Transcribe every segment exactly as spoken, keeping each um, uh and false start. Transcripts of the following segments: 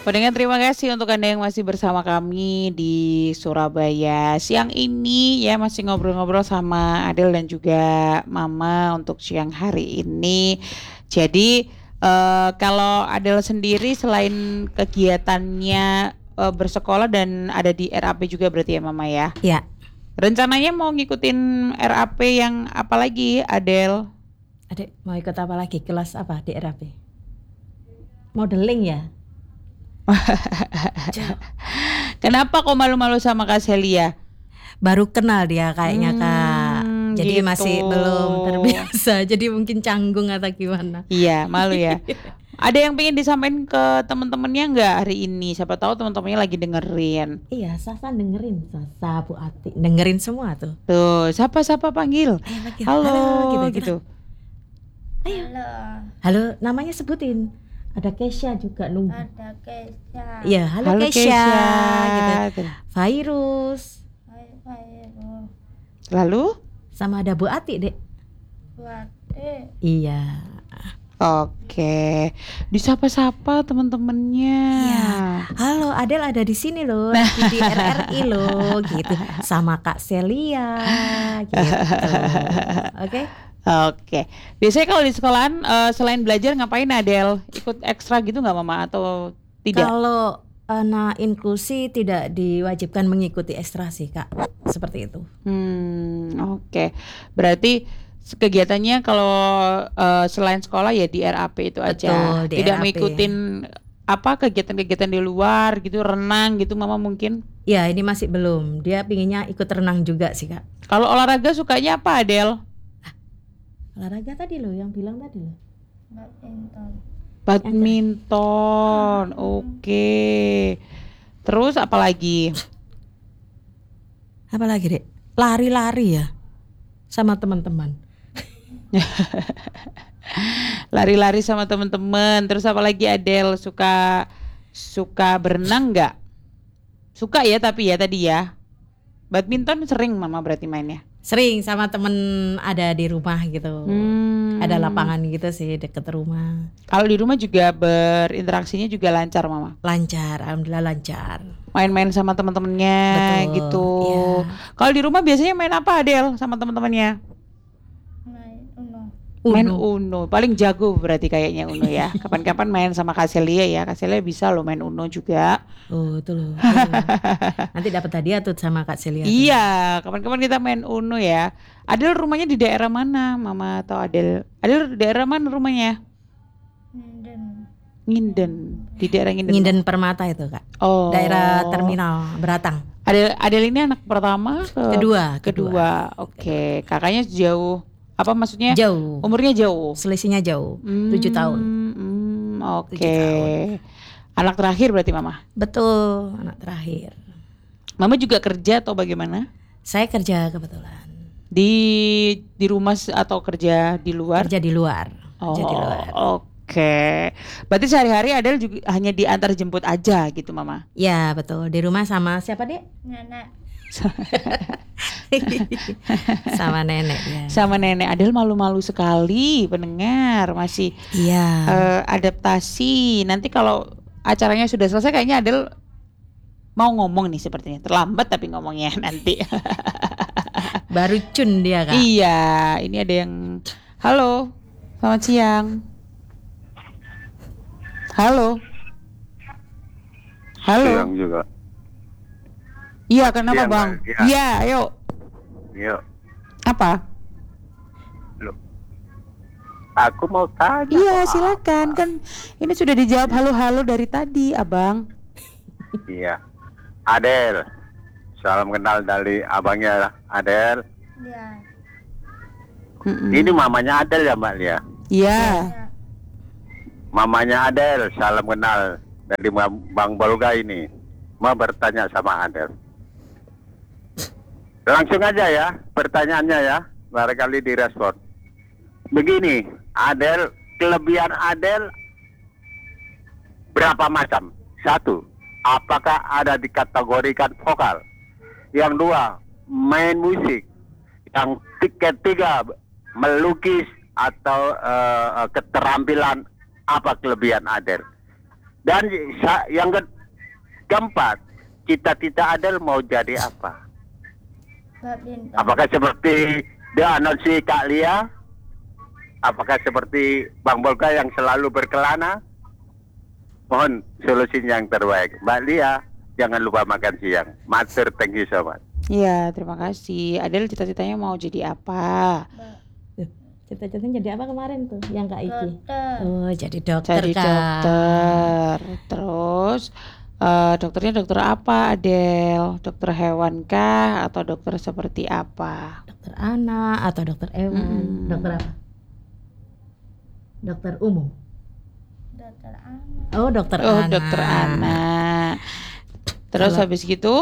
Pendengar, terima kasih untuk Anda yang masih bersama kami di Surabaya. Siang ini ya masih ngobrol-ngobrol sama Adel dan juga Mama untuk siang hari ini. Jadi eh, kalau Adel sendiri selain kegiatannya eh, bersekolah dan ada di R A P juga berarti ya Mama ya. Ya, Rencananya mau ngikutin R A P yang apa lagi Adel? adik mau ikut apa lagi? Kelas apa di R A P? Modeling ya? Kenapa kok malu-malu sama Kak Celia? Baru kenal dia kayaknya Kak. Hmm, Jadi gitu. masih belum terbiasa. Jadi mungkin canggung atau gimana? Iya, malu ya. Ada yang pengen disampaikan ke teman-temannya nggak hari ini? Siapa tahu teman-temannya lagi dengerin. Iya, Sasa dengerin, Sasa, Bu Ati dengerin semua tuh. Tuh, siapa-siapa panggil? Ayo lagi, Halo, halo, gitu, gitu. Ayo. Halo, Halo, namanya sebutin. Ada Kesha juga nunggu. ada Kesha. Iya, halo, Halo Kesha, gitu. Tuh. Virus. Hai, Vairu. Lalu? Sama ada Bu Ati, Dek. Buat eh, Iya. Oke, disapa-sapa teman-temannya. Iya. Halo, Adel ada di sini loh, lagi di R R I loh, gitu. Sama Kak Celia, gitu. Oke? Oke, biasanya kalau di sekolahan eh, selain belajar ngapain Adel? Ikut ekstra gitu nggak Mama atau tidak? Kalau anak inklusi tidak diwajibkan mengikuti ekstra sih, Kak. Seperti itu. Hmm, oke. Berarti kegiatannya kalau eh, selain sekolah ya di R A P itu aja. Betul, di Tidak R A P. mengikutin apa kegiatan-kegiatan di luar gitu, renang gitu Mama mungkin. Ya, ini masih belum. Dia pinginnya ikut renang juga sih, Kak. Kalau olahraga sukanya apa Adel? Olahraga tadi loh, yang bilang tadi loh. badminton. Badminton. Oke. Terus apa lagi? Apa lagi, Dek? Lari-lari ya, sama teman-teman. Lari-lari sama teman-teman. Terus apa lagi Adel? Suka suka berenang nggak? Suka ya tapi ya tadi ya. Badminton sering Mama berarti mainnya. Sering sama temen ada di rumah gitu. Hmm. Ada lapangan gitu sih deket rumah. Kalau di rumah juga berinteraksinya juga lancar Mama. Lancar, alhamdulillah lancar. Main-main sama teman-temannya Betul, gitu. iya. Kalau di rumah biasanya main apa Adel sama teman-temannya? Main Uno. Main Uno. Uno. Paling jago berarti kayaknya Uno ya. Kapan-kapan main sama Kak Celia ya. Kak Celia bisa loh main Uno juga. Oh itu loh. Itu loh. Nanti dapat hadiah tuh sama Kak Celia. tuh. Iya, kapan-kapan kita main Uno ya. Adel rumahnya di daerah mana, Mama atau Adel? Adel daerah mana rumahnya? Nginden. Nginden, di daerah Nginden. Nginden Permata itu Kak. Oh. Daerah terminal Beratang. Adel, Adel ini anak pertama, ke- Kedua, kedua. Oke, kakaknya jauh. Apa maksudnya? Jauh. Umurnya jauh. Selisihnya jauh. Hmm, tujuh tahun. hmm, Oke. Tujuh tahun. Anak terakhir berarti Mama. Betul, anak terakhir. Mama juga kerja atau bagaimana? Saya kerja kebetulan. Di di rumah s- atau kerja di luar? Kerja di luar. Oh, Kerja di luar. oke. Berarti sehari-hari Adel juga hanya diantar jemput aja gitu, Mama. Ya betul, di rumah sama siapa Dek? Nenek. Sama nenek ya. Sama nenek. Adel malu-malu sekali, pendengar masih Iya. eh, adaptasi. Nanti kalau acaranya sudah selesai, kayaknya Adel mau ngomong nih sepertinya. Terlambat tapi ngomongnya nanti. Baru cun dia Kak. Iya, ini ada yang. Halo, selamat siang. Halo. Halo. Siang juga. Iya, kenapa Siang, Bang? Mas. Iya. Iya, ayo. Yuk. Apa? Loh. Aku mau tanya. Iya, kok. silakan. Kan ini sudah dijawab halo-halo dari tadi, Abang. Iya. Adel. Salam kenal dari abangnya Adel. Ya. Mm-mm. Ini mamanya Adel ya Mbak Lia? Iya. Ya. Mamanya Adel, salam kenal dari Ma- Bang Bolga ini. Mau bertanya sama Adel. Langsung aja ya pertanyaannya ya, barangkali direspon. Begini, Adel, kelebihan Adel berapa macam? Satu, apakah ada dikategorikan vokal? Yang dua, main musik. Yang ketiga, melukis atau eh, keterampilan apa kelebihan Adel? Dan sa- yang ke- keempat, cita-cita Adel mau jadi apa? badminton, Apakah seperti dianonsi Kak Lia? Apakah seperti Bang Bolka yang selalu berkelana? Mohon solusinya yang terbaik. Mbak Lia, jangan lupa makan siang. Matur, thank you so much. Iya, terima kasih. Adel cita-citanya mau jadi apa? ba- Cita-citanya jadi apa kemarin tuh yang Kak Iki? dokter, Oh, jadi dokter Jadi Kak. dokter. Terus eh, dokternya dokter apa, Adel? Dokter hewan kah atau dokter seperti apa? Dokter anak atau dokter hewan? Mm-mm. Dokter apa? Dokter umum. dokter anak, Oh, dokter Oh, anak. dokter anak. Terus Kalau- habis gitu?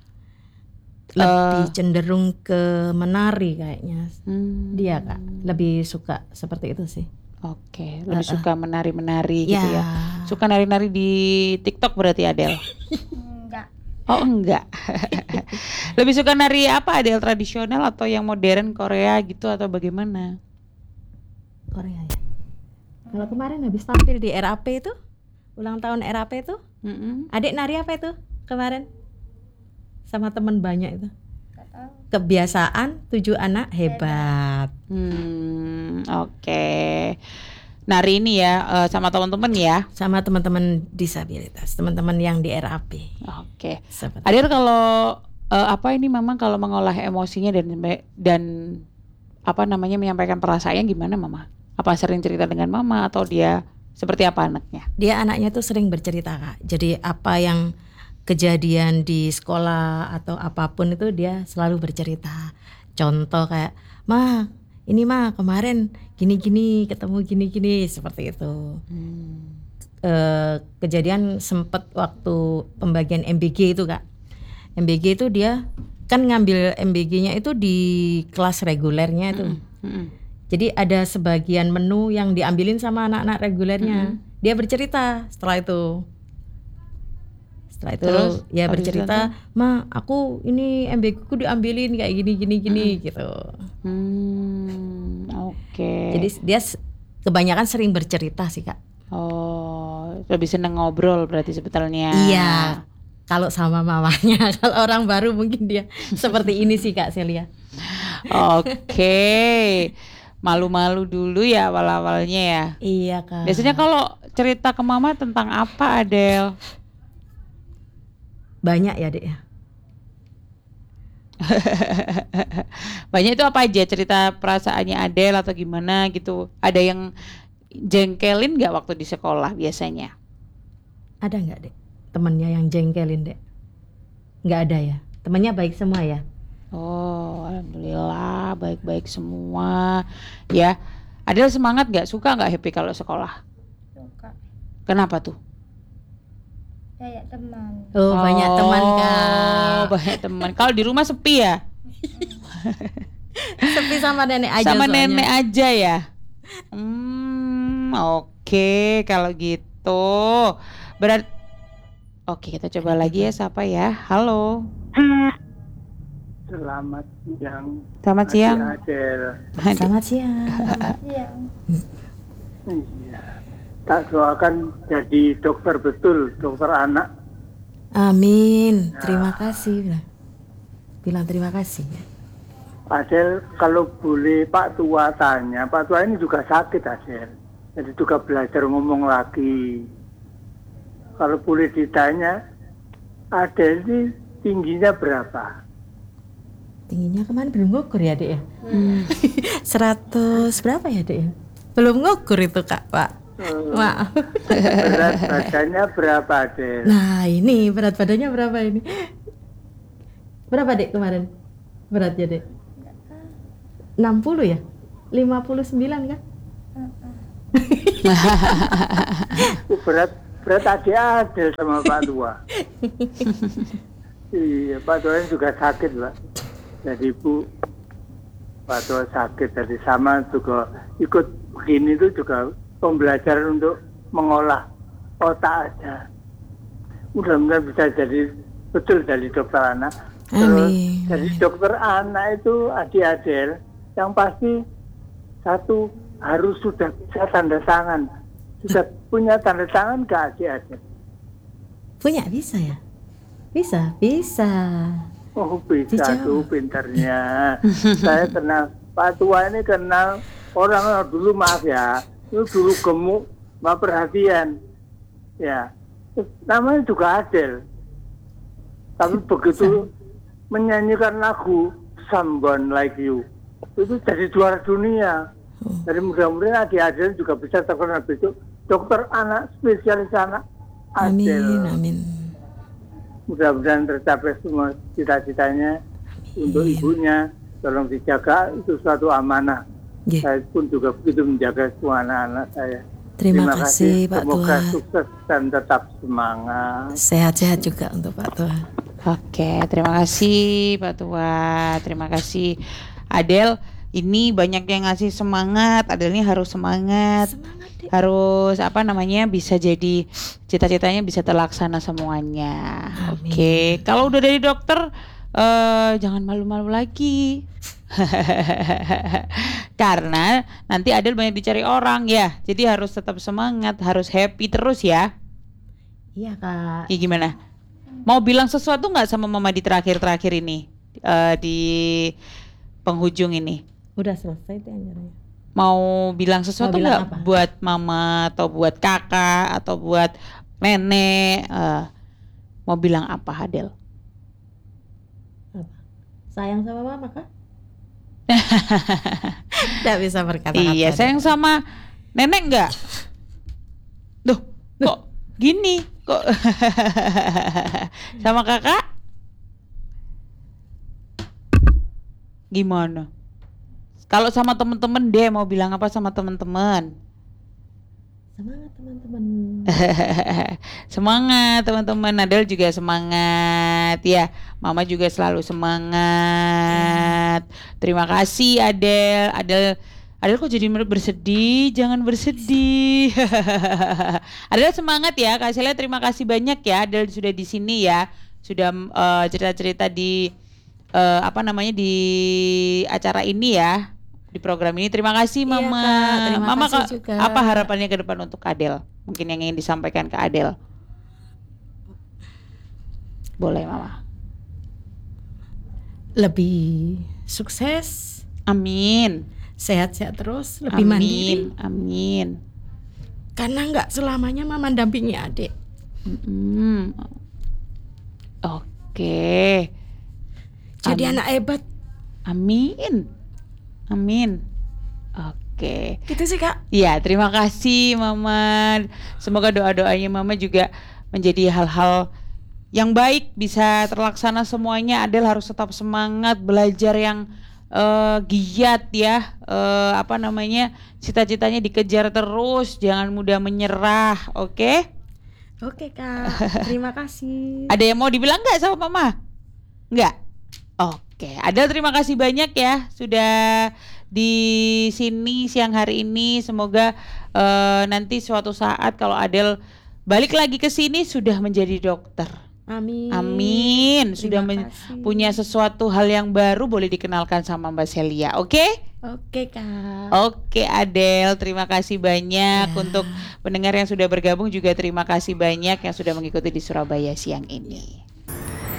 Lebih Eh, cenderung ke menari kayaknya. hmm, Dia Kak, lebih suka seperti itu sih. Oke, lebih Uh-uh. suka menari-menari gitu ya. Ya. Suka nari-nari di TikTok berarti Adel? enggak, Oh enggak. Lebih suka nari apa, Adel? Tradisional atau yang modern Korea gitu atau bagaimana? Korea ya. Kalau kemarin habis tampil di R A P itu, ulang tahun R A P itu, Mm-mm. adik nari apa itu kemarin? Sama teman banyak itu. enggak tahu, Kebiasaan tujuh anak hebat. Hmm, oke. Nari ini ya eh, sama teman-teman ya. Sama teman-teman disabilitas, teman-teman yang di R A P. Oke. Seperti Adel kalau eh, apa ini Mama kalau mengolah emosinya dan dan apa namanya menyampaikan perasaannya gimana Mama? Apa sering cerita dengan Mama atau dia seperti apa anaknya? dia anaknya tuh sering bercerita Kak. Jadi apa yang kejadian di sekolah atau apapun itu dia selalu bercerita. Contoh kayak, "Ma, ini mah kemarin gini-gini, ketemu gini-gini," seperti itu. Hmm. Eh, kejadian sempet waktu pembagian M B G itu Kak. M B G itu dia kan ngambil M B G-nya itu di kelas regulernya itu. Mm-mm. Jadi ada sebagian menu yang diambilin sama anak-anak regulernya. Dia bercerita setelah itu. Setelah itu Terus, ya habis bercerita, "Ma, aku ini M B G ku diambilin kayak gini gini gini," gitu. Hmm, oke. Jadi dia s- kebanyakan sering bercerita sih Kak. Oh, lebih seneng ngobrol berarti sebetulnya. Iya. Kalau sama mamanya, kalau orang baru mungkin dia seperti ini sih Kak Celia. Oke. Malu-malu dulu ya awal-awalnya ya. Iya Kak. Biasanya kalau cerita ke Mama tentang apa, Adel? Banyak ya Dek ya. Banyak itu apa aja cerita perasaannya Adel atau gimana gitu? Ada yang jengkelin nggak waktu di sekolah biasanya? Ada nggak Dek? Temennya yang jengkelin Dek? Nggak ada ya. Temennya baik semua ya. Oh, alhamdulillah baik-baik semua. Ya, Adel semangat nggak? Suka nggak happy kalau sekolah? suka, Kenapa tuh? kayak teman, Oh, banyak teman Oh, Kak. banyak teman. Kalau di rumah sepi ya? Sepi sama nenek aja Sama soalnya. nenek aja ya? Hmm, oke kalau gitu. Berat. Oke, kita coba lagi ya siapa ya? Halo. Selamat siang. Selamat Adik siang. Adel. Selamat siang. selamat siang, Iya. Tak doakan jadi dokter betul, dokter anak. Amin. Terima kasih. Bilang, bilang terima kasih. Adel, kalau boleh Pak Tua tanya, Pak Tua ini juga sakit Adel. Jadi juga belajar ngomong lagi. Kalau boleh ditanya, Adel ini tingginya berapa? Tingginya kemarin belum ngukur ya Dek ya? Seratus berapa ya Dek ya? Belum ngukur itu Kak Pak. Eh, Maaf. berat badannya berapa Adel? Nah ini berat badannya berapa ini? Berapa Dek kemarin? Beratnya Dek? enam puluh ya? lima puluh sembilan kan? Berat berat adik Adel sama Pak Tua. Iya, Pak Tua ini juga sakit, Pak. Jadi Ibu Pak Tua sakit, jadi sama juga ikut begini itu juga pembelajaran untuk mengolah otak aja. Mudah-mudahan bisa jadi betul jadi dokter anak. Terus Amin. jadi dokter anak itu adik Adel yang pasti satu harus sudah bisa tanda tangan. Sudah punya tanda tangan ke adik Adel? Punya bisa ya? Bisa, bisa. Oh bisa Dijawab. tuh pinternya. Saya kenal Pak Tua ini kenal orang dulu, maaf ya, itu dulu gemuk, nggak perhatian, ya. Namanya juga Adel. Tapi begitu menyanyikan lagu Someone Like You, itu jadi juara dunia. Jadi mudah-mudahan adik Adel juga bisa terkenal besok dokter anak, spesialis anak Adel. Amin, amin. Mudah-mudahan tercapai semua cita-citanya. Untuk ibunya, tolong dijaga, itu suatu amanah. Yeah. Saya pun juga begitu menjaga semua anak-anak saya. Terima, kasih, Pak Semoga Tua. sukses dan tetap semangat. Sehat-sehat juga untuk Pak Tua. Oke, terima kasih Pak Tua. Terima kasih Adel. Ini banyak yang ngasih semangat. Adel ini harus semangat. Semangat, Dek. Harus apa namanya bisa jadi cita-citanya bisa terlaksana semuanya. Amin. Oke, kalau udah dari dokter eh, jangan malu-malu lagi. Karena nanti Adel banyak dicari orang ya. Jadi harus tetap semangat, harus happy terus ya. Iya, Kak. Ya gimana? Mau bilang sesuatu nggak sama Mama di terakhir-terakhir ini eh, di penghujung ini? Udah selesai tuh acaranya. Mau bilang sesuatu Mau bilang nggak apa? buat Mama atau buat kakak atau buat nenek? eh, mau bilang apa Adel? Apa? Sayang sama Mama, Kak? Tidak bisa berkata-kata. Iya, sayang sama nenek nggak? Duh, kok gini? Kok sama kakak? Gimana? Kalau sama temen-temen deh mau bilang apa sama temen-temen? Semangat teman-teman. Semangat teman-teman, Adel juga semangat ya. Mama juga selalu semangat. Terima kasih Adel. Adel Adel kok jadi bersedih? Jangan bersedih. Adel semangat ya. Kak Celia terima kasih banyak ya. Adel sudah di sini ya. Sudah eh, cerita-cerita di eh, apa namanya di acara ini ya. Di program ini. Terima kasih Iya, Mama. Kak. Terima Mama kasih Kak, juga. apa harapannya ke depan untuk Adel? Mungkin yang ingin disampaikan ke Adel. Boleh Mama. Lebih sukses, Amin. sehat-sehat terus, lebih Amin. mandiri. Amin. Karena nggak selamanya Mama dampingi adik. Mm. Oke. Jadi Am- anak hebat. Amin. Amin. Oke. Gitu sih, Kak. Ya, terima kasih Mama. Semoga doa-doanya Mama juga menjadi hal-hal yang baik, bisa terlaksana semuanya. Adel harus tetap semangat belajar yang eh, giat ya. Eh, apa namanya? Cita-citanya dikejar terus, jangan mudah menyerah, oke? Oke, Kak. Terima kasih. Ada yang mau dibilang nggak sama Mama? Nggak? Oke, Adel terima kasih banyak ya sudah di sini siang hari ini. Semoga eh, nanti suatu saat kalau Adel balik lagi ke sini sudah menjadi dokter. Amin. Amin. Sudah Terima men- kasih. punya sesuatu hal yang baru boleh dikenalkan sama Mbak Celia, oke? Oke, Kak. Oke Adel, terima kasih banyak Ya. untuk pendengar yang sudah bergabung juga terima kasih banyak yang sudah mengikuti di Surabaya siang ini.